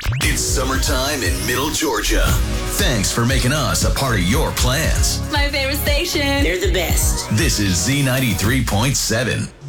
It's summertime in Middle Georgia. Thanks for making us a part of your plans. My favorite station. They're the best. This is Z93.7.